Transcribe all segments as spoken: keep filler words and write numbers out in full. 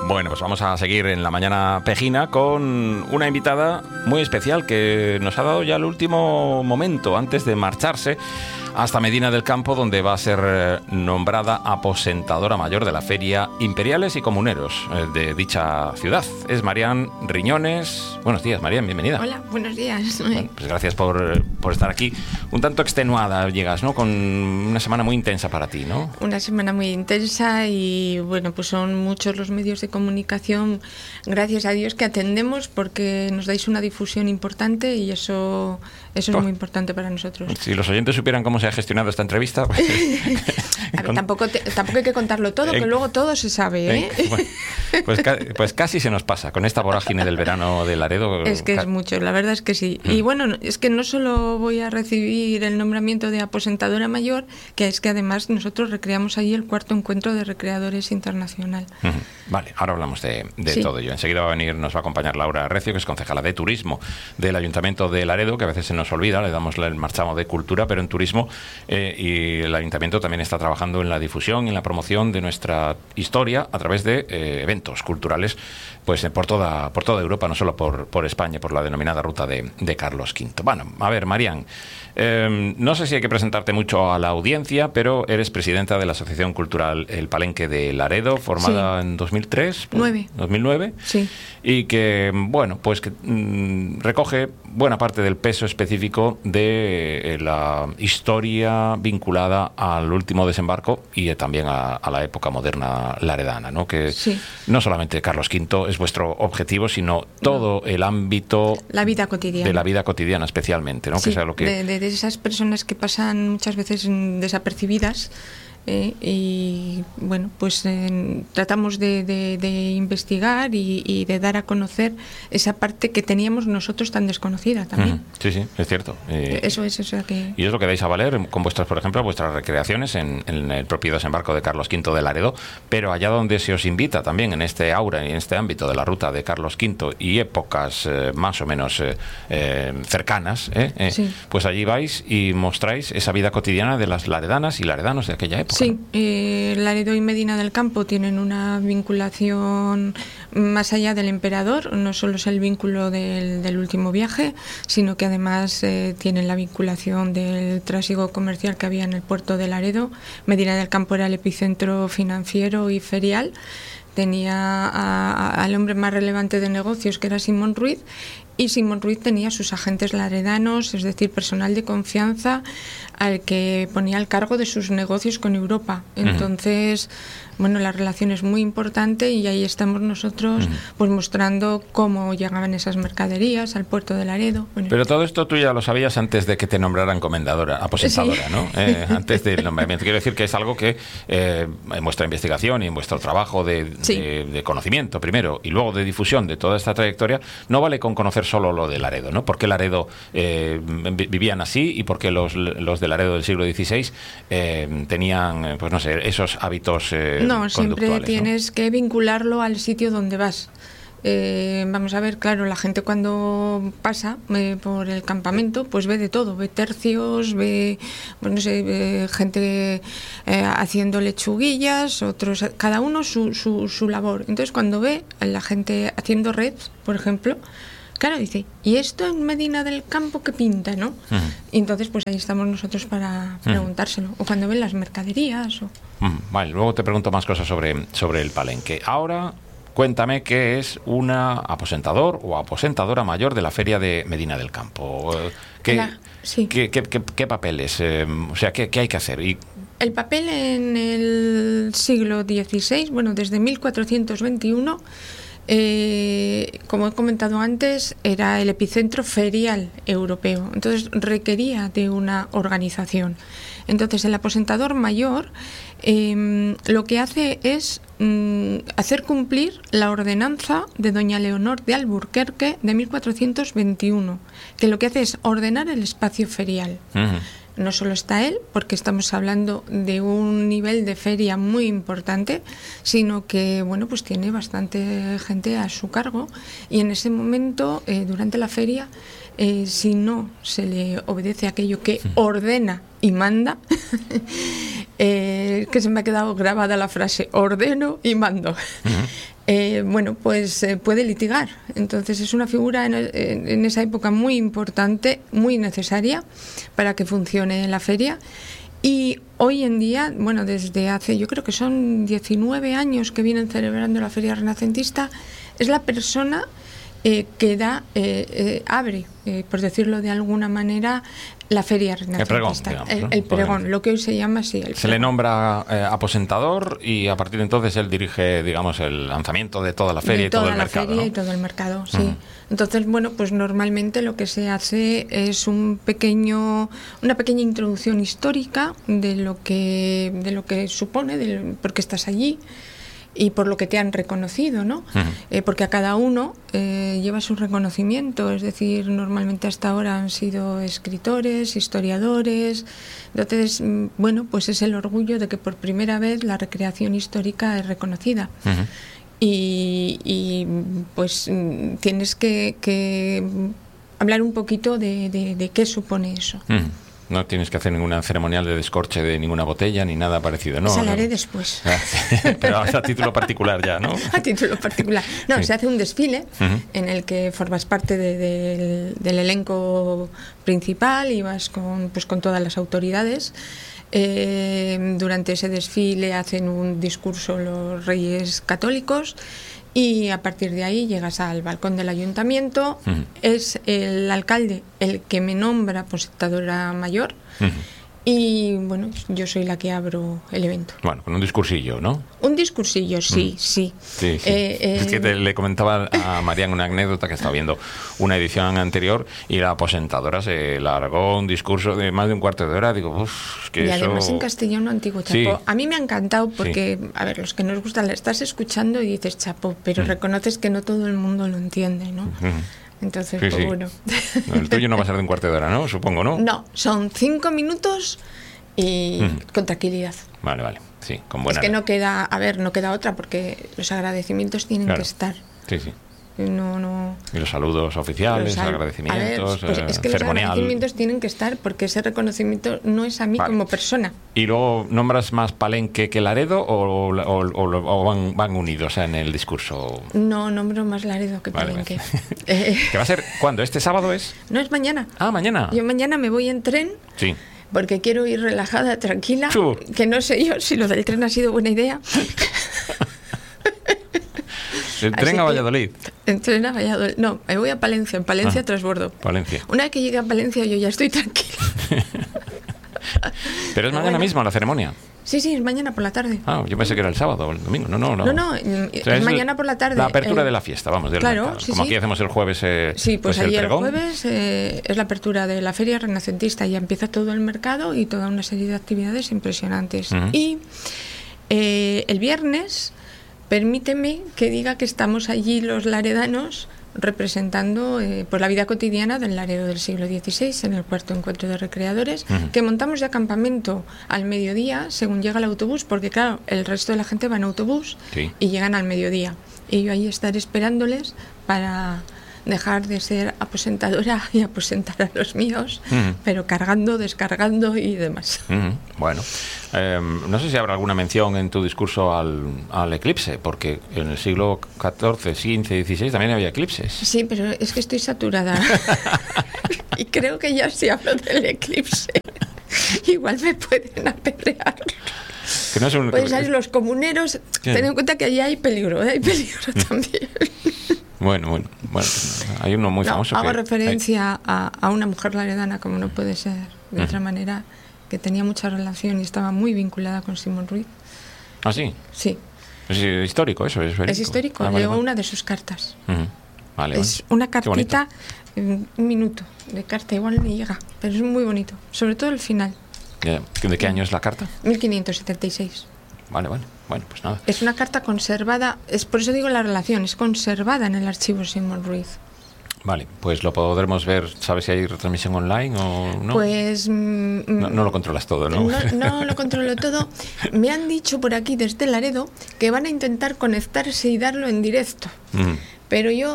Bueno, pues vamos a seguir en la mañana pejina con una invitada muy especial que nos ha dado ya el último momento antes de marcharse hasta Medina del Campo, donde va a ser nombrada aposentadora mayor de la Feria Imperiales y Comuneros de dicha ciudad. Es Marian Riñones. Buenos días, Marian, bienvenida. Hola, buenos días. Bueno, pues gracias por, por estar aquí. Un tanto extenuada llegas, ¿no? Con una semana muy intensa para ti, ¿no? Una semana muy intensa y, bueno, pues son muchos los medios de comunicación, gracias a Dios, que atendemos porque nos dais una difusión importante y eso, eso es oh. muy importante para nosotros. Si los oyentes supieran cómo se ha gestionado esta entrevista... Pues, a ver, tampoco, te, tampoco hay que contarlo todo, que luego todo se sabe, ¿eh? Bueno, pues, pues casi se nos pasa con esta vorágine del verano de Laredo. Es que es mucho, la verdad es que sí. Mm. Y bueno, es que no solo voy a recibir el nombramiento de aposentadora mayor, que es que además nosotros recreamos allí el cuarto encuentro de recreadores internacional. Mm. Vale, ahora hablamos de, de sí. todo ello. Enseguida va a venir, nos va a acompañar Laura Recio, que es concejala de Turismo del Ayuntamiento de Laredo, que a veces se nos olvida, le damos el marchamo de Cultura, pero en Turismo eh, y el Ayuntamiento también está trabajando en la difusión y en la promoción de nuestra historia a través de eh, eventos culturales pues eh, por toda por toda Europa, no solo por, por España, por la denominada ruta de, de Carlos quinto. Bueno, a ver, Marian, eh, no sé si hay que presentarte mucho a la audiencia, pero eres presidenta de la Asociación Cultural El Palenque de Laredo, formada sí. en dos mil tres, nueve. dos mil nueve, sí. y que, bueno, pues que mmm, recoge buena parte del peso específico de eh, la historia vinculada al último desembarco y eh, también a, a la época moderna laredana, ¿no? Que sí. no solamente Carlos quinto es vuestro objetivo, sino todo no. el ámbito la vida cotidiana. de la vida cotidiana especialmente, ¿no? Sí, que sea lo que... de, de, de esas personas que pasan muchas veces desapercibidas. Eh, y bueno, pues eh, tratamos de, de, de investigar y, y de dar a conocer esa parte que teníamos nosotros tan desconocida también. Uh-huh. Sí, sí, es cierto. Eh, eso es, eso que... Y es lo que dais a valer con vuestras, por ejemplo, vuestras recreaciones en, en el propio desembarco de Carlos quinto de Laredo, pero allá donde se os invita también en este aura y en este ámbito de la ruta de Carlos quinto y épocas eh, más o menos eh, eh, cercanas, eh, eh, sí. pues allí vais y mostráis esa vida cotidiana de las laredanas y laredanos de aquella época. Sí, eh, Laredo y Medina del Campo tienen una vinculación más allá del emperador, no solo es el vínculo del, del último viaje, sino que además eh, tienen la vinculación del trásigo comercial que había en el puerto de Laredo. Medina del Campo era el epicentro financiero y ferial, tenía a, a, al hombre más relevante de negocios, que era Simón Ruiz, y Simón Ruiz tenía sus agentes laredanos, es decir, personal de confianza al que ponía al cargo de sus negocios con Europa. Entonces, uh-huh. bueno, la relación es muy importante y ahí estamos nosotros uh-huh. pues mostrando cómo llegaban esas mercaderías al puerto de Laredo. Bueno, pero todo esto tú ya lo sabías antes de que te nombraran comendadora, aposentadora, sí. ¿no? Eh, antes del nombramiento. Quiero decir que es algo que eh, en vuestra investigación y en vuestro trabajo de, sí. de, de conocimiento primero y luego de difusión de toda esta trayectoria, no vale con conocer solo lo de Laredo, ¿no? ¿Por qué Laredo eh, vivían así y por qué los, los de Laredo del siglo dieciséis eh, tenían, pues no sé, esos hábitos eh, no, siempre tienes ¿no? que vincularlo al sitio donde vas. Eh, vamos a ver, claro, la gente cuando pasa eh, por el campamento pues ve de todo, ve tercios, ve, bueno, no sé, ve gente eh, haciendo lechuguillas, otros, cada uno su, su, su labor. Entonces cuando ve a la gente haciendo reds, por ejemplo, claro, dice, ¿y esto en Medina del Campo qué pinta, no? Uh-huh. Y entonces pues ahí estamos nosotros para preguntárselo. Uh-huh. O cuando ven las mercaderías o... Uh-huh. Vale, luego te pregunto más cosas sobre, sobre el Palenque. Ahora cuéntame qué es una aposentador o aposentadora mayor de la Feria de Medina del Campo. ¿Qué, la, sí. ¿qué, qué, qué, qué papeles? Eh, o sea, ¿qué, qué hay que hacer? Y... El papel en el siglo dieciséis, bueno, desde mil cuatrocientos veintiuno... Eh, como he comentado antes, era el epicentro ferial europeo, entonces requería de una organización. Entonces el aposentador mayor eh, lo que hace es mm, hacer cumplir la ordenanza de doña Leonor de Alburquerque de mil cuatrocientos veintiuno, que lo que hace es ordenar el espacio ferial. Uh-huh. No solo está él, porque estamos hablando de un nivel de feria muy importante, sino que bueno, pues tiene bastante gente a su cargo y en ese momento, eh, durante la feria, eh, si no se le obedece aquello que ordena y manda, eh, que se me ha quedado grabada la frase ordeno y mando. Uh-huh. eh, bueno, pues eh, puede litigar. Entonces es una figura en, en, en esa época muy importante, muy necesaria para que funcione la feria. Y hoy en día, bueno, desde hace, yo creo que son diecinueve años que vienen celebrando la Feria Renacentista, es la persona eh, que da, eh, eh, abre, eh, por decirlo de alguna manera, la Feria Renacentista. El pregón, digamos, el, ¿no? el pregón, lo que hoy se llama así. El se pregón. le nombra eh, aposentador y a partir de entonces él dirige, digamos, el lanzamiento de toda la feria de y todo toda el la mercado. feria ¿no? y todo el mercado, sí. Uh-huh. Entonces, bueno, pues normalmente lo que se hace es un pequeño, una pequeña introducción histórica de lo que, de lo que supone, de por qué estás allí y por lo que te han reconocido, ¿no? Uh-huh. Eh, porque a cada uno eh, lleva su reconocimiento, es decir, normalmente hasta ahora han sido escritores, historiadores. Entonces, bueno, pues es el orgullo de que por primera vez la recreación histórica es reconocida. Uh-huh. Y, y pues tienes que, que hablar un poquito de, de, de qué supone eso. Mm. No tienes que hacer ninguna ceremonial de descorche de ninguna botella ni nada parecido, ¿no? Esa la haré no. después. Pero a título particular ya, ¿no? A título particular. No, sí. Se hace un desfile uh-huh. en el que formas parte de, de, del, del elenco principal y vas con, pues, con todas las autoridades. Eh, durante ese desfile hacen un discurso los reyes católicos y a partir de ahí llegas al balcón del ayuntamiento. Uh-huh. Es el alcalde el que me nombra aposentadora mayor. Uh-huh. Y bueno, yo soy la que abro el evento. Bueno, con un discursillo, ¿no? Un discursillo, sí, mm. sí. sí, sí. Eh, eh, es que te, le comentaba a Marian una anécdota que estaba viendo una edición anterior y la aposentadora se largó un discurso de más de un cuarto de hora. Digo, uff, que y eso... además en castellano antiguo, chapo. Sí. A mí me ha encantado porque, sí. a ver, los que nos gustan, la estás escuchando y dices chapo, pero mm. reconoces que no todo el mundo lo entiende, ¿no? Mm. Entonces, sí, pues sí. bueno. No, el tuyo no va a ser de un cuarto de hora, ¿no? Supongo, ¿no? No, son cinco minutos y mm. con tranquilidad. Vale, vale. Sí, con buena. Es que no queda, a ver, no queda otra porque los agradecimientos tienen claro. que estar. Sí, sí. No, no. Y los saludos oficiales, los agradecimientos, a ver, pues es que eh, los agradecimientos tienen que estar porque ese reconocimiento no es a mí vale. como persona. ¿Y luego nombras más Palenque que Laredo o, o, o, o van, van unidos en el discurso? No, nombro más Laredo que vale, Palenque. Vale. ¿Qué va a ser? ¿Cuándo? ¿Este sábado es? No, es mañana. Ah, mañana. Yo mañana me voy en tren. Sí. Porque quiero ir relajada, tranquila. Tú. Que no sé yo si lo del tren ha sido buena idea. ¿El tren a Valladolid? El tren a Valladolid. No, me voy a Palencia. En Palencia ah, transbordo. Palencia. Una vez que llegue a Palencia yo ya estoy tranquila. Pero es mañana bueno. mismo la ceremonia. Sí, sí, es mañana por la tarde. Ah, yo pensé que era el sábado o el domingo. No, no, no. No, no, es, o sea, es mañana por la tarde. La apertura eh, de la fiesta, vamos, del claro, mercado. Sí, Como sí. aquí hacemos el jueves. Eh, sí, pues, pues ayer el, el jueves eh, es la apertura de la Feria Renacentista. Ya empieza todo el mercado y toda una serie de actividades impresionantes. Uh-huh. Y eh, el viernes, permíteme que diga que estamos allí los laredanos representando eh, pues la vida cotidiana del Laredo del siglo dieciséis en el cuarto encuentro de recreadores, uh-huh. que montamos de campamento al mediodía según llega el autobús, porque claro, el resto de la gente va en autobús sí. y llegan al mediodía y yo ahí estaré esperándoles para dejar de ser aposentadora y aposentar a los míos, uh-huh. pero cargando, descargando y demás. Uh-huh. Bueno, eh, no sé si habrá alguna mención en tu discurso al, al eclipse, porque en el siglo catorce, quince, dieciséis también había eclipses. Sí, pero es que estoy saturada y creo que ya si hablo del eclipse igual me pueden apedrear. Que no es un... Pues ¿sabes? Los comuneros, ¿qué? Ten en cuenta que allí hay peligro, ¿eh? Hay peligro también. Bueno, bueno, bueno, hay uno muy no, famoso hago que... referencia a, a una mujer laredana, como no puede ser de uh-huh. otra manera, que tenía mucha relación y estaba muy vinculada con Simón Ruiz. ¿Ah, sí? Sí. ¿Es histórico eso? Es, es histórico, ah, vale, llegó vale. una de sus cartas. Uh-huh. Vale, es vale. una cartita, un minuto de carta, igual ni llega, pero es muy bonito, sobre todo el final. ¿De qué año es la carta? mil quinientos setenta y seis. Vale, vale. Bueno, pues nada. Es una carta conservada, es por eso digo la relación, es conservada en el archivo Simón Ruiz. Vale, pues lo podremos ver, ¿sabes si hay retransmisión online o no? Pues... Mm, no, no lo controlas todo, ¿no? No, no lo controlo todo. Me han dicho por aquí desde Laredo que van a intentar conectarse y darlo en directo. Mm. Pero yo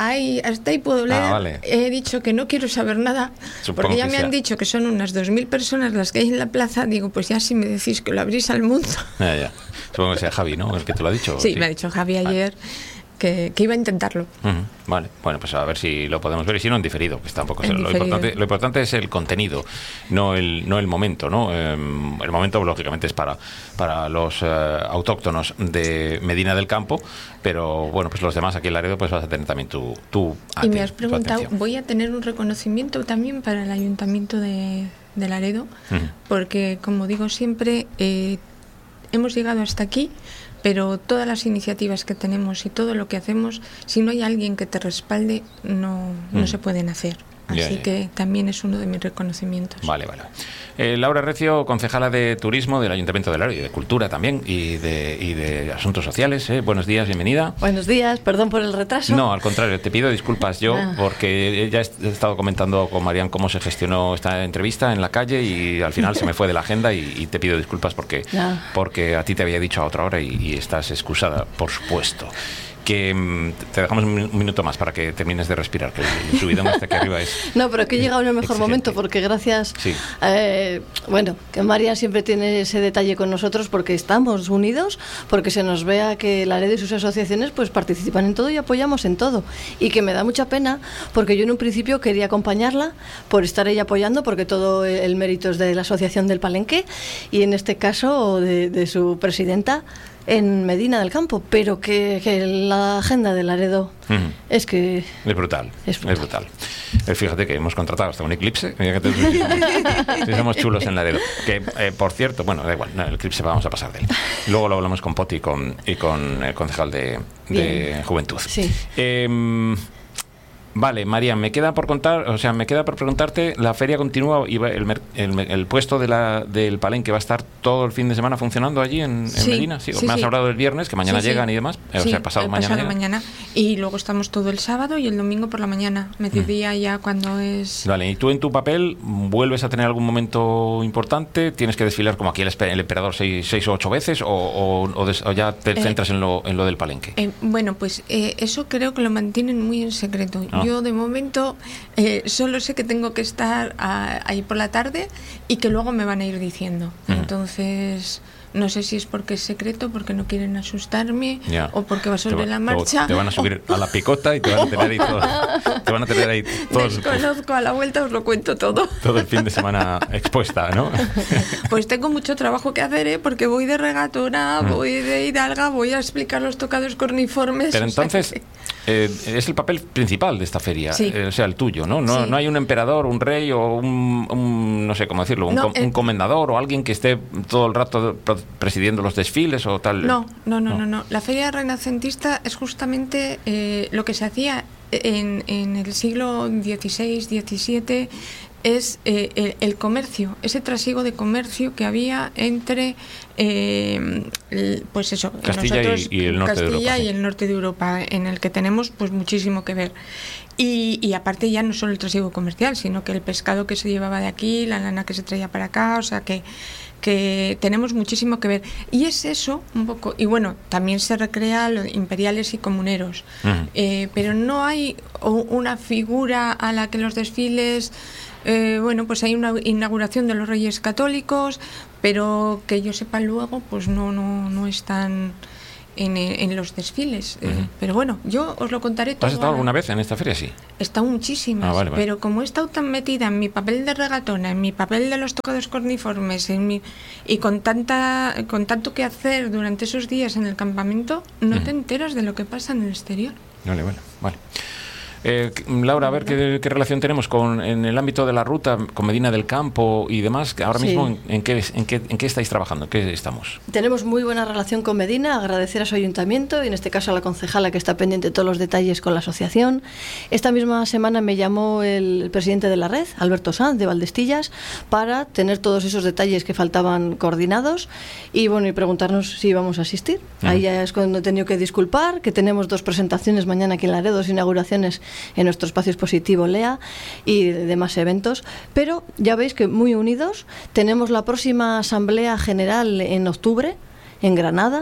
ahí, hasta ahí puedo leer. Ah, vale. He dicho que no quiero saber nada, Supongo porque ya que me sea. han dicho que son unas dos mil personas las que hay en la plaza. Digo, pues ya si me decís que lo abrís al mundo. Ya, ya. Supongo que sea Javi, ¿no? El que te lo ha dicho. Sí, sí. Me ha dicho Javi ayer. Vale. Que, que iba a intentarlo. Uh-huh. Vale, bueno, pues a ver si lo podemos ver y si no en diferido, que tampoco es en lo diferido. importante. Lo importante es el contenido, no el no el momento, ¿no? Eh, el momento lógicamente es para para los eh, autóctonos de Medina del Campo, pero bueno, pues los demás aquí en Laredo pues vas a tener también tu tu Y me has preguntado, voy a tener un reconocimiento también para el Ayuntamiento de, de Laredo, uh-huh. porque como digo siempre eh, hemos llegado hasta aquí. Pero todas las iniciativas que tenemos y todo lo que hacemos, si no hay alguien que te respalde, no, no mm. se pueden hacer. Así yeah, yeah. que también es uno de mis reconocimientos. Vale, vale. Eh, Laura Recio, concejala de Turismo del Ayuntamiento de Laredo y de Cultura también y de, y de Asuntos Sociales. ¿eh? Buenos días, bienvenida. Buenos días, perdón por el retraso. No, al contrario, te pido disculpas yo ah. porque ya he estado comentando con Marian cómo se gestionó esta entrevista en la calle y al final se me fue de la agenda y, y te pido disculpas porque, no. porque a ti te había dicho a otra hora y, y estás excusada, por supuesto. Que te dejamos un minuto más para que termines de respirar, que el subidón hasta aquí arriba es... No, pero que he llegado en el mejor excelente. momento, porque gracias... Sí. Eh, bueno, que María siempre tiene ese detalle con nosotros, porque estamos unidos, porque se nos vea que Laredo y sus asociaciones pues participan en todo y apoyamos en todo. Y que me da mucha pena, porque yo en un principio quería acompañarla por estar ella apoyando, porque todo el mérito es de la Asociación del Palenque, y en este caso de, de su presidenta, en Medina del Campo, pero que, que la agenda de Laredo uh-huh. es que... Es brutal, es brutal. Es brutal. Eh, fíjate que hemos contratado hasta un eclipse, mira que te, si, somos, si somos chulos en Laredo. Que, eh, por cierto, bueno, da igual, no, el eclipse vamos a pasar de él. Luego lo hablamos con Poti y con, y con el concejal de, de Juventud. Sí. Eh, Vale, María, me queda por contar, o sea, me queda por preguntarte, la feria continúa y el, el, el puesto de la, del Palenque va a estar todo el fin de semana funcionando allí en, en sí, Medina. Sí, sí, me has sí. hablado del viernes, que mañana sí, llegan sí. y demás, sí, o sea, pasado el mañana. Pasado mañana. Y luego estamos todo el sábado y el domingo por la mañana, mediodía mm. ya cuando es... Vale, y tú en tu papel vuelves a tener algún momento importante, tienes que desfilar como aquí el, el emperador seis, seis o ocho veces o, o, o, des, o ya te eh, centras en lo, en lo del Palenque. Eh, bueno, pues eh, eso creo que lo mantienen muy en secreto. ¿No? Yo de momento Eh, solo sé que tengo que estar a, ahí por la tarde y que luego me van a ir diciendo. Uh-huh. Entonces, no sé si es porque es secreto, porque no quieren asustarme yeah. o porque va sobre va, la marcha. Te van a subir a la picota y te van a tener ahí todo. Te van a tener ahí todo. Desconozco, a la vuelta os lo cuento todo. Todo el fin de semana expuesta, ¿no? Pues tengo mucho trabajo que hacer, ¿eh? Porque voy de regatona, uh-huh. voy de hidalga, voy a explicar los tocados corniformes. Pero entonces... O sea que... Eh, es el papel principal de esta feria, sí. eh, o sea, el tuyo, ¿no? No, sí. no hay un emperador, un rey o un, un no sé cómo decirlo, un, no, com, eh, un comendador o alguien que esté todo el rato presidiendo los desfiles o tal. No, no, no, no. no, no. La feria renacentista es justamente eh, lo que se hacía en, en el siglo dieciséis, diecisiete. Es eh, el, el comercio, ese trasiego de comercio que había entre, eh, el, pues eso, Castilla nosotros, y, y el norte Castilla de Europa, y sí. el norte de Europa, en el que tenemos pues muchísimo que ver. Y, y aparte ya no solo el trasiego comercial, sino que el pescado que se llevaba de aquí, la lana que se traía para acá, o sea que que tenemos muchísimo que ver. Y es eso un poco, y bueno, también se recrea los imperiales y comuneros, uh-huh. eh, pero no hay una figura a la que los desfiles... Eh, bueno, pues hay una inauguración de los Reyes Católicos, pero que yo sepa luego, pues no, no, no están en, en los desfiles. Uh-huh. Eh, pero bueno, yo os lo contaré todo. ¿Has estado ahora. alguna vez en esta feria? Sí. He estado muchísimas, ah, vale, vale. pero como he estado tan metida en mi papel de regatona, en mi papel de los tocados corniformes, en mi, y con tanta, con tanto que hacer durante esos días en el campamento, no uh-huh. te enteras de lo que pasa en el exterior. Vale, vale, vale. Eh, Laura, a ver qué, qué relación tenemos con en el ámbito de la ruta, con Medina del Campo y demás. Ahora sí. mismo, ¿en, en, qué, en, qué, ¿en qué estáis trabajando? ¿En qué estamos? Tenemos muy buena relación con Medina, agradecer a su ayuntamiento y en este caso a la concejala que está pendiente de todos los detalles con la asociación. Esta misma semana me llamó el presidente de la red, Alberto Sanz, de Valdestillas, para tener todos esos detalles que faltaban coordinados y bueno, y preguntarnos si íbamos a asistir. Uh-huh. Ahí ya es cuando he tenido que disculpar, que tenemos dos presentaciones mañana aquí en Laredo, dos inauguraciones en nuestro espacio expositivo Lea y demás eventos, pero ya veis que muy unidos. Tenemos la próxima Asamblea General en octubre en Granada,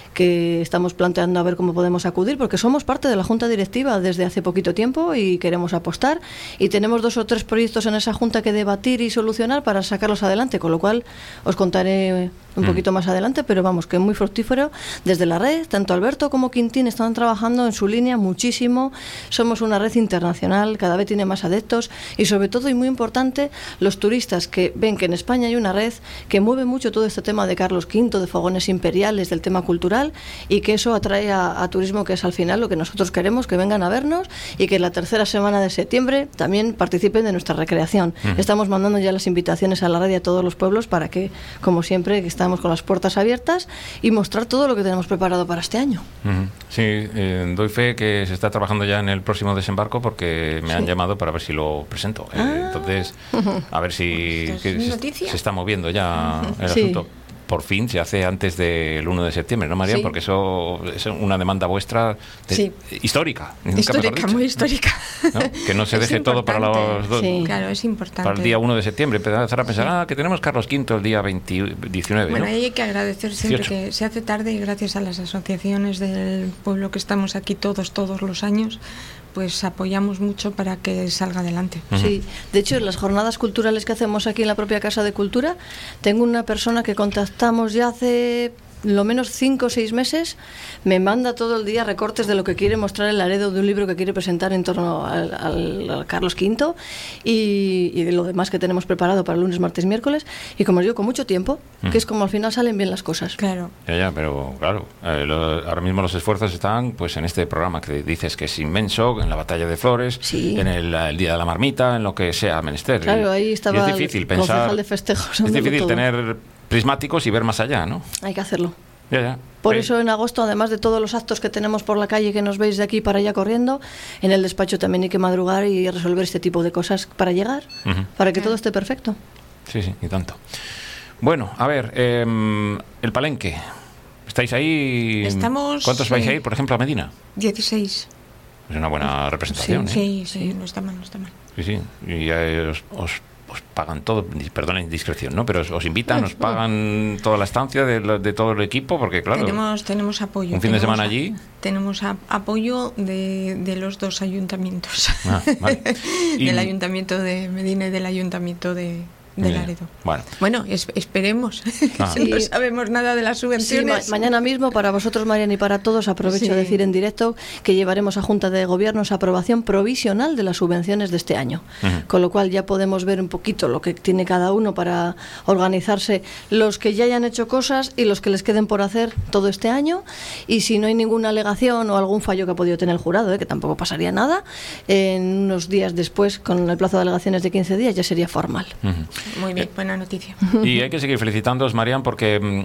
que estamos planteando a ver cómo podemos acudir, porque somos parte de la Junta Directiva desde hace poquito tiempo y queremos apostar, y tenemos dos o tres proyectos en esa Junta que debatir y solucionar para sacarlos adelante, con lo cual os contaré un poquito más adelante, pero vamos, que es muy fructífero desde la red. Tanto Alberto como Quintín están trabajando en su línea muchísimo. Somos una red internacional, cada vez tiene más adeptos, y sobre todo, y muy importante, los turistas que ven que en España hay una red que mueve mucho todo este tema de Carlos quinto, de fogones imperiales, del tema cultural, y que eso atrae a, a turismo, que es al final lo que nosotros queremos, que vengan a vernos y que la tercera semana de septiembre también participen de nuestra recreación. Uh-huh. Estamos mandando ya las invitaciones a la red y a todos los pueblos para que, como siempre, que estamos con las puertas abiertas y mostrar todo lo que tenemos preparado para este año. Uh-huh. Sí, eh, doy fe que se está trabajando ya en el próximo desembarco, porque me sí. han llamado para ver si lo presento. Eh, ah. Entonces, uh-huh. a ver si que se, se está moviendo ya uh-huh. el sí. asunto. Por fin se hace antes del uno de septiembre, ¿no, María? Sí. Porque eso es una demanda vuestra de, sí. histórica. Histórica, muy histórica. ¿No? Que no se deje importante. Todo para los dos. Sí. Claro, es importante. Para el día uno de septiembre, empezar a pensar, sí. ah, que tenemos Carlos quinto el día veinte, diecinueve. Bueno, ¿no? ahí hay que agradecer siempre dieciocho. Que se hace tarde, y gracias a las asociaciones del pueblo que estamos aquí todos, todos los años, pues apoyamos mucho para que salga adelante. Uh-huh. Sí, de hecho, en las jornadas culturales que hacemos aquí en la propia Casa de Cultura, tengo una persona que contactamos ya hace lo menos cinco o seis meses, me manda todo el día recortes de lo que quiere mostrar el Laredo, de un libro que quiere presentar en torno al, al, al Carlos quinto, y, y de lo demás que tenemos preparado para lunes, martes, miércoles, y como os digo, con mucho tiempo, uh-huh. que es como al final salen bien las cosas. Claro. Ya, ya, pero claro, eh, lo, ahora mismo los esfuerzos están pues en este programa que dices que es inmenso, en la Batalla de Flores, sí. en el, el Día de la Marmita, en lo que sea menester. Claro, ahí estaba y es difícil el pensar, concejal de festejos. Es difícil todo. tener prismáticos y ver más allá, ¿no? Hay que hacerlo. Ya, ya. Por sí. eso en agosto, además de todos los actos que tenemos por la calle, que nos veis de aquí para allá corriendo, en el despacho también hay que madrugar y resolver este tipo de cosas para llegar, uh-huh. para que todo esté perfecto. Sí, sí, y tanto. Bueno, a ver, eh, el Palenque. ¿Estáis ahí? Estamos... ¿Cuántos vais a ir, por ejemplo, a Medina? dieciséis. Es una buena representación, sí, ¿eh? Sí, sí, no está mal, no está mal. Sí, sí, y eh, os... os os pagan todo, perdonen indiscreción, ¿no? Pero os, os invitan, os pagan toda la estancia de, de todo el equipo, porque claro... Tenemos, tenemos apoyo. ¿Un fin de semana a, allí? Tenemos a, apoyo de, de los dos ayuntamientos. Ah, vale. Y... del ayuntamiento de Medina y del ayuntamiento de... de Laredo. Bueno, bueno es, esperemos. Ah. Sí. No sabemos nada de las subvenciones. Sí, ma- mañana mismo, para vosotros, Marian, y para todos, aprovecho sí. a decir en directo que llevaremos a Junta de Gobierno esa aprobación provisional de las subvenciones de este año. Uh-huh. Con lo cual ya podemos ver un poquito lo que tiene cada uno para organizarse, los que ya hayan hecho cosas y los que les queden por hacer todo este año. Y si no hay ninguna alegación o algún fallo que ha podido tener el jurado, ¿eh? que tampoco pasaría nada, en unos días después, con el plazo de alegaciones de quince días, ya sería formal. Uh-huh. Muy bien, buena noticia. Y hay que seguir felicitándoos, Marian, porque,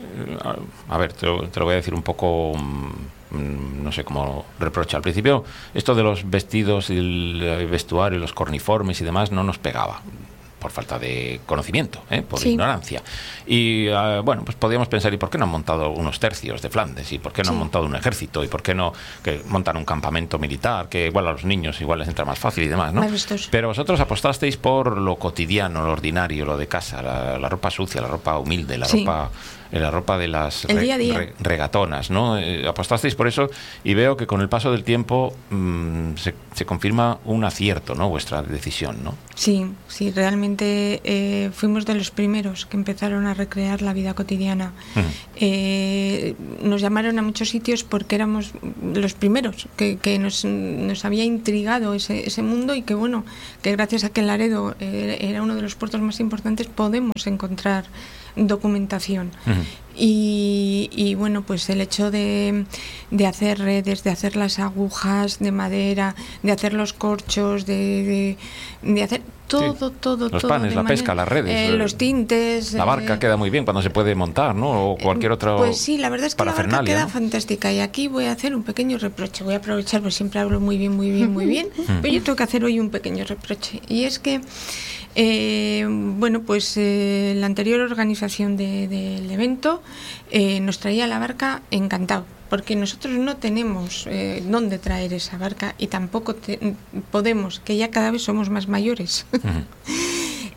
a ver, te lo, te lo voy a decir un poco, no sé cómo reprocha. Al principio, esto de los vestidos y el vestuario, los corniformes y demás, no nos pegaba, por falta de conocimiento, ¿eh? por sí. ignorancia. Y uh, bueno, pues podíamos pensar, ¿y por qué no han montado unos tercios de Flandes? ¿Y por qué no sí. han montado un ejército? ¿Y por qué no que montan un campamento militar? Que igual a los niños igual les entra más fácil y demás, ¿no? Pero vosotros apostasteis por lo cotidiano, lo ordinario, lo de casa, la, la ropa sucia, la ropa humilde, la sí. ropa... la ropa de las re, día día. Re, regatonas, ¿no? Eh, apostasteis por eso y veo que con el paso del tiempo mmm, se, se confirma un acierto, ¿no? Vuestra decisión, ¿no? Sí, sí, realmente eh, fuimos de los primeros que empezaron a recrear la vida cotidiana. Uh-huh. Eh, nos llamaron a muchos sitios porque éramos los primeros que, que nos, nos había intrigado ese, ese mundo, y que bueno, que gracias a que Laredo eh, era uno de los puertos más importantes, podemos encontrar documentación. Uh-huh. y, y bueno, pues el hecho de, de hacer redes, de hacer las agujas de madera, de hacer los corchos, de, de, de hacer todo, sí. todo, los todo. panes, la manera, pesca, las redes, eh, los tintes. La barca eh, queda muy bien cuando se puede montar, ¿no? O cualquier otro. Pues sí, la verdad es que la barca queda ¿no? fantástica. Y aquí voy a hacer un pequeño reproche. Voy a aprovechar, pues siempre hablo muy bien, muy bien, muy bien. Pero yo tengo que hacer hoy un pequeño reproche. Y es que Eh, bueno, pues eh, la anterior organización de, del evento eh, nos traía la barca encantado, porque nosotros no tenemos eh, dónde traer esa barca y tampoco te, podemos, que ya cada vez somos más mayores. Uh-huh. Y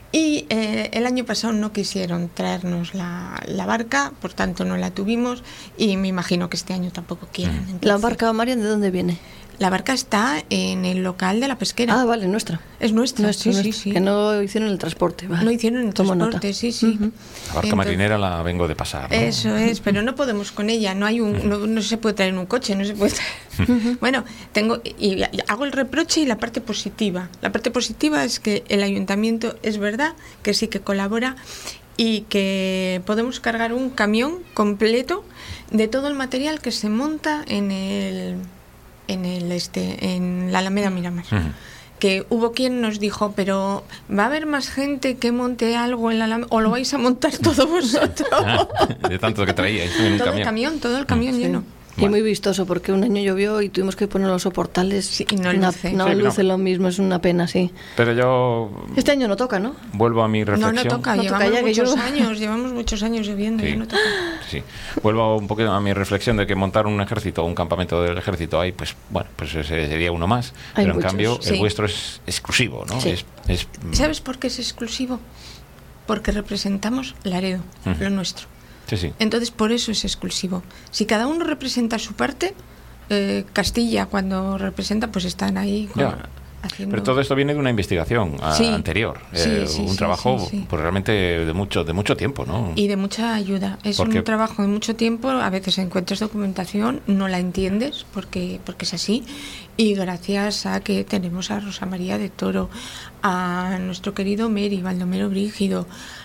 eh, el año pasado no quisieron traernos la, la barca, por tanto no la tuvimos y me imagino que este año tampoco quieran. Mm. Entonces, ¿La barca, Marian, de dónde viene? La barca está en el local de la pesquera. Ah, vale, nuestra. Es nuestra, nuestra sí, nuestra. sí, sí. Que no hicieron el transporte. Vale. No hicieron el Tomo transporte, nota. sí, sí. Uh-huh. La barca Entonces, marinera la vengo de pasar, ¿no? Eso es, pero no podemos con ella, no hay un, no, no se puede traer en un coche, no se puede traer. Uh-huh. Bueno, tengo y, y hago el reproche y la parte positiva. La parte positiva es que el ayuntamiento es verdad que sí que colabora y que podemos cargar un camión completo de todo el material que se monta en el en el este en la Alameda Miramar. Uh-huh. Que hubo quien nos dijo, pero ¿va a haber más gente que monte algo en la Alameda o lo vais a montar todos vosotros? De tanto que traíais en un todo camión. el camión, todo el camión sí. lleno. Y bueno. Muy vistoso, porque un año llovió y tuvimos que poner los soportales. Sí, y no luce. No, no sí, luce no. Lo mismo, es una pena, sí. Pero yo... Este año no toca, ¿no? Vuelvo a mi reflexión. No, no toca, no llevamos toca ya, muchos yo... años, llevamos muchos años lloviendo sí. y no toca. Sí, vuelvo un poquito a mi reflexión de que montar un ejército, un campamento del ejército ahí, pues bueno, pues sería uno más. Hay pero muchos, en cambio sí. el vuestro es exclusivo, ¿no? Sí. Es, es... ¿Sabes por qué es exclusivo? Porque representamos Laredo, uh-huh. lo nuestro. Sí, sí. Entonces, por eso es exclusivo. Si cada uno representa su parte, eh, Castilla, cuando representa, pues están ahí con, haciendo... Pero todo esto viene de una investigación sí. a, anterior. Sí, eh, sí, un sí, trabajo sí, sí. pues realmente de mucho, de mucho tiempo, ¿no? Y de mucha ayuda. Es porque... un trabajo de mucho tiempo. A veces encuentras documentación, no la entiendes, porque, porque es así. Y gracias a que tenemos a Rosa María de Toro, a nuestro querido Meri, Baldomero Brígido,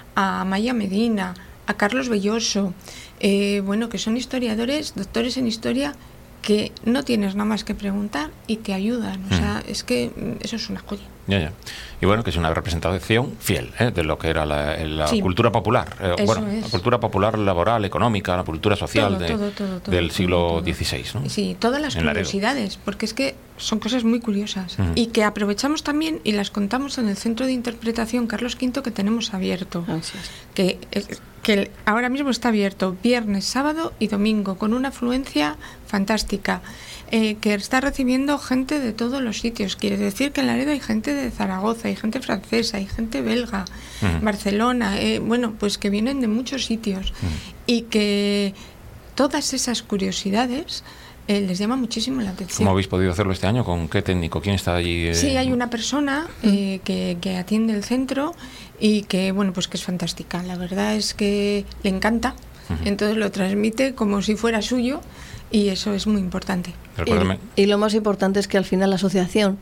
a Maya Medina, a Carlos Belloso, eh, bueno, que son historiadores, doctores en historia, que no tienes nada más que preguntar y te ayudan. O sea, mm. es que eso es una joya. Ya, ya. Y bueno, que es una representación fiel ¿eh? de lo que era la, la sí. cultura popular. Eh, bueno, es. la cultura popular laboral, económica, la cultura social todo, de, todo, todo, todo, del todo, siglo todo. dieciséis, ¿no? Sí, todas las en curiosidades, porque es que son cosas muy curiosas uh-huh. y que aprovechamos también y las contamos en el Centro de Interpretación Carlos Quinto que tenemos abierto. Gracias. Que que ahora mismo está abierto viernes, sábado y domingo con una afluencia fantástica, eh, que está recibiendo gente de todos los sitios. Quiere decir que en Laredo hay gente de Zaragoza, hay gente francesa, hay gente belga, uh-huh. Barcelona, eh, bueno, pues que vienen de muchos sitios uh-huh. y que todas esas curiosidades Eh, les llama muchísimo la atención. ¿Cómo habéis podido hacerlo este año? ¿Con qué técnico? ¿Quién está allí? Eh? Sí, hay una persona eh, que, que atiende el centro y que, bueno, pues que es fantástica. La verdad es que le encanta, uh-huh. entonces lo transmite como si fuera suyo y eso es muy importante. Y, y lo más importante es que al final la asociación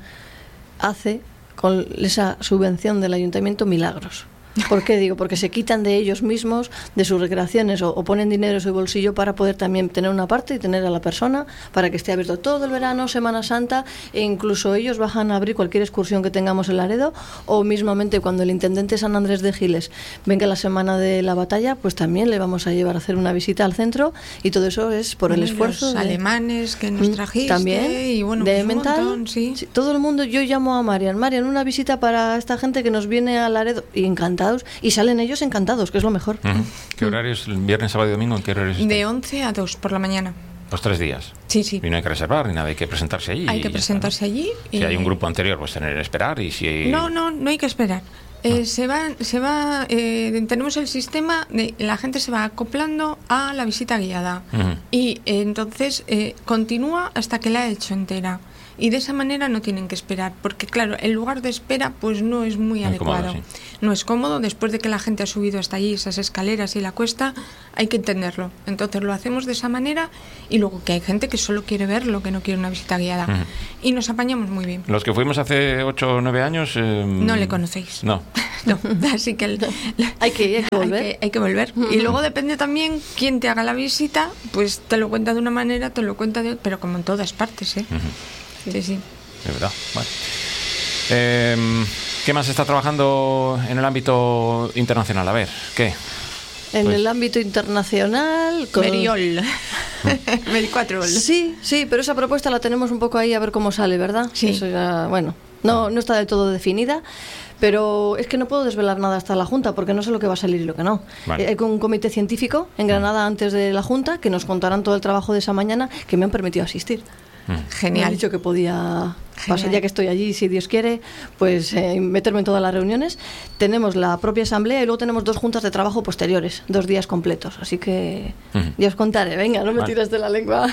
hace con esa subvención del ayuntamiento milagros. ¿Por qué digo? Porque se quitan de ellos mismos, de sus recreaciones, o, o ponen dinero en su bolsillo para poder también tener una parte y tener a la persona para que esté abierto todo el verano, Semana Santa, e incluso ellos bajan a abrir cualquier excursión que tengamos en Laredo, o mismamente cuando el intendente San Andrés de Giles venga la semana de la batalla, pues también le vamos a llevar a hacer una visita al centro, y todo eso es por bueno, el esfuerzo los de, alemanes que nos trajiste también y bueno, de pues mental, montón, sí. Sí, todo el mundo. Yo llamo a Marian, Marian, una visita para esta gente que nos viene a Laredo, y encantado. Y salen ellos encantados, que es lo mejor. Uh-huh. ¿Qué horarios? ¿Viernes, sábado y domingo? ¿En qué horarios están? De once a dos por la mañana. Los tres días. Sí, sí. Y no hay que reservar ni nada, hay que presentarse allí. Hay que presentarse allí. Y... Si hay un grupo anterior, pues tener que esperar. Y si hay... No, no, no hay que esperar. Eh, se va, se va, eh, tenemos el sistema de la gente se va acoplando a la visita guiada uh-huh. y eh, entonces eh, continúa hasta que la ha hecho entera. Y de esa manera no tienen que esperar, porque claro, el lugar de espera pues no es muy, muy adecuado. Cómodo, sí. No es cómodo, después de que la gente ha subido hasta allí esas escaleras y la cuesta, hay que entenderlo. Entonces lo hacemos de esa manera, y luego que hay gente que solo quiere verlo, que no quiere una visita guiada. Uh-huh. Y nos apañamos muy bien. Los que fuimos hace ocho o nueve años... Eh, no le conocéis. No. No, así que, el, hay, que hay que volver. Hay que, hay que volver. Uh-huh. Y luego depende también quién te haga la visita, pues te lo cuenta de una manera, te lo cuenta de otra, pero como en todas partes, ¿eh? Uh-huh. Sí, sí. Es verdad. Vale. Eh, ¿Qué más está trabajando en el ámbito internacional? A ver, ¿qué? En pues... el ámbito internacional... Con... Meriol. Mericuatrol. Sí, sí, pero esa propuesta la tenemos un poco ahí a ver cómo sale, ¿verdad? Sí. Eso ya, bueno, no, no está del todo definida. Pero es que no puedo desvelar nada hasta la Junta, porque no sé lo que va a salir y lo que no. Vale. Hay un comité científico en Granada antes de la Junta que nos contarán todo el trabajo de esa mañana, que me han permitido asistir. Genial. Me han dicho que podía pasar, ya que estoy allí, si Dios quiere, pues eh, meterme en todas las reuniones. Tenemos la propia asamblea y luego tenemos dos juntas de trabajo posteriores, dos días completos. Así que uh-huh. ya os contaré. Venga, no me vale. tires de la lengua.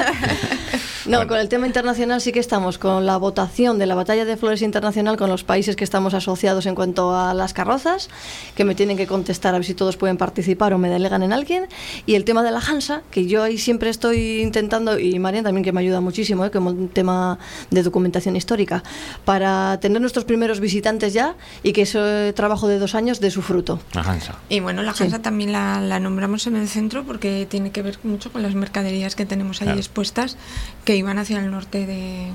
No, bueno. Con el tema internacional sí que estamos con la votación de la Batalla de Flores Internacional con los países que estamos asociados en cuanto a las carrozas, que me tienen que contestar a ver si todos pueden participar o me delegan en alguien. Y el tema de la Hansa, que yo ahí siempre estoy intentando, y Marian también, que me ayuda muchísimo, ¿eh? Como un tema de documentación histórica, para tener nuestros primeros visitantes ya y que ese trabajo de dos años dé su fruto. La Hansa. Y bueno, la Hansa sí. también la, la nombramos en el centro porque tiene que ver mucho con las mercaderías que tenemos ahí claro. expuestas, que iban hacia el norte de,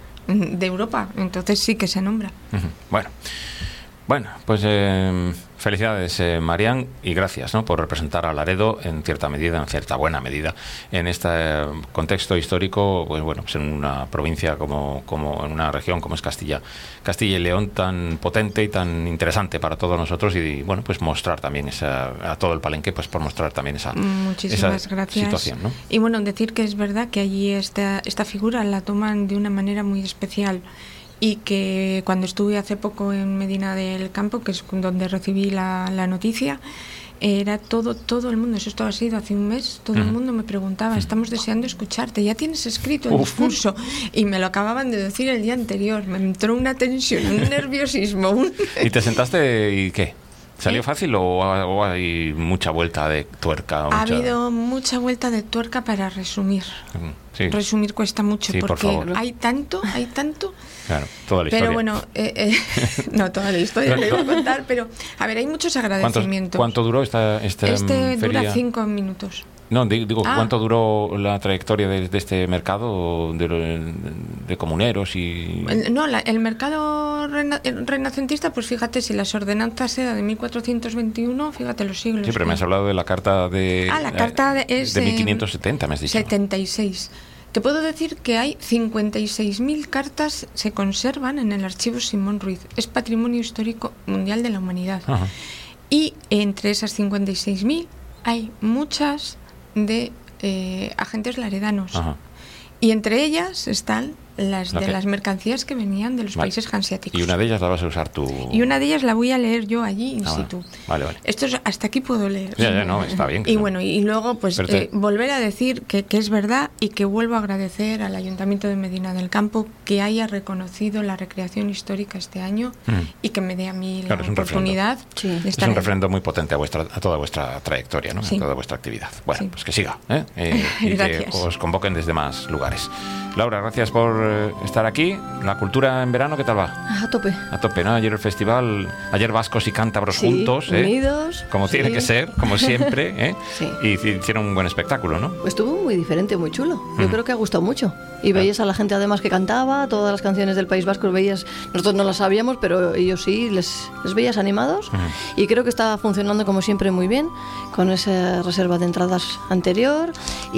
de Europa. Entonces sí que se nombra. Uh-huh. Bueno, bueno, pues eh, felicidades, eh, Marian, y gracias, ¿no?, por representar a Laredo en cierta medida, en cierta buena medida, en este eh, contexto histórico, pues bueno, pues en una provincia como, como en una región como es Castilla, Castilla y León, tan potente y tan interesante para todos nosotros, y bueno, pues mostrar también esa, a todo el Palenque, pues por mostrar también esa, Muchísimas esa gracias. situación, ¿no? Y bueno, decir que es verdad que allí esta, esta figura la toman de una manera muy especial. Y que cuando estuve hace poco en Medina del Campo, que es donde recibí la, la noticia, era todo todo el mundo, eso esto ha sido hace un mes, todo uh-huh. el mundo me preguntaba, estamos deseando escucharte, ya tienes escrito el Uf. discurso, y me lo acababan de decir el día anterior, me entró una tensión, un nerviosismo. Un... ¿Y te sentaste y qué? ¿Salió ¿Eh? fácil o, o hay mucha vuelta de tuerca? Ha mucha... habido mucha vuelta de tuerca para resumir. Sí. Resumir cuesta mucho sí, porque por hay tanto, hay tanto. Claro, toda la historia. Pero bueno, eh, eh, no toda la historia le iba a contar, pero a ver, hay muchos agradecimientos. ¿Cuánto duró esta, esta Este feria? Dura cinco minutos. No, digo, ah. ¿cuánto duró la trayectoria de, de este mercado de, de comuneros? y No, la, el mercado rena, renacentista, pues fíjate, si las ordenanzas eran de mil cuatrocientos veintiuno, fíjate los siglos. Sí, pero que... me has hablado de la carta de... Ah, la carta de, es de mil quinientos setenta, me has dicho. setenta y seis. Te puedo decir que hay cincuenta y seis mil cartas se conservan en el archivo Simón Ruiz. Es Patrimonio Histórico Mundial de la Humanidad. Ajá. Y entre esas cincuenta y seis mil hay muchas de eh, agentes laredanos. Ajá. Y entre ellas están las de las mercancías que venían de los vale. países hanseáticos. Y una de ellas la vas a usar tú. Y una de ellas la voy a leer yo allí in ah, situ. Vale, vale. Esto es, hasta aquí puedo leer. Ya, ya, no, está bien. Y no. bueno, y luego pues te... eh, volver a decir que, que es verdad y que vuelvo a agradecer al Ayuntamiento de Medina del Campo que haya reconocido la recreación histórica este año mm. y que me dé a mí la claro, oportunidad sí. de Es estar un ahí. refrendo muy potente a vuestra a toda vuestra trayectoria, ¿no? Sí. A toda vuestra actividad. Bueno, sí. pues que siga, ¿eh? Eh, y que os convoquen desde más lugares. Laura, gracias por eh, estar aquí. La cultura en verano, ¿qué tal va? A tope. A tope, ¿no? Ayer el festival, ayer vascos y cántabros sí, juntos, ¿eh? Unidos. Como sí. tiene que ser, como siempre, ¿eh? Sí. Y hicieron un buen espectáculo, ¿no? Pues estuvo muy diferente, muy chulo. Yo mm. creo que ha gustado mucho. Y claro. veías a la gente además que cantaba, todas las canciones del País Vasco veías, nosotros no las sabíamos, pero ellos sí, les, les veías animados. Mm. Y creo que está funcionando como siempre muy bien, con esa reserva de entradas anterior.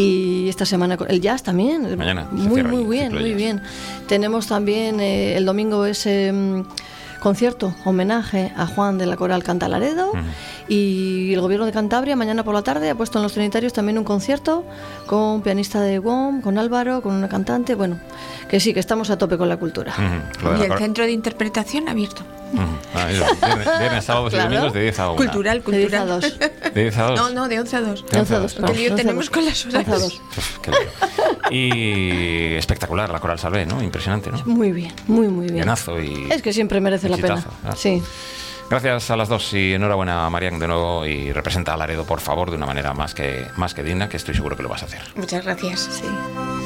Y esta semana el jazz también. Mañana. Muy, muy bien, muy bien. Tenemos también eh, el domingo ese um, concierto, homenaje a Juan de la Coral Canta Laredo. Uh-huh. Y el Gobierno de Cantabria mañana por la tarde ha puesto en Los Trinitarios también un concierto con un pianista de W O M, con Álvaro, con una cantante. Bueno, que sí, que estamos a tope con la cultura. Uh-huh. Y el cor... centro de interpretación abierto. Uh-huh. Ah, viernes, viernes, sábados claro. y domingos de diez a una. Cultural, cultural. De diez a dos. De diez a dos. No, no, de once a dos. De once a dos. Porque lío tenemos con las horas. once a dos. Qué y espectacular la Coral Salvé, ¿no? Impresionante, ¿no? Muy bien, muy, muy bien. Llenazo y... Es que siempre merece la pena. ¿no? Sí. Gracias a las dos y enhorabuena a Marian de nuevo y representa a Laredo, por favor, de una manera más que, más que digna, que estoy seguro que lo vas a hacer. Muchas gracias. Sí.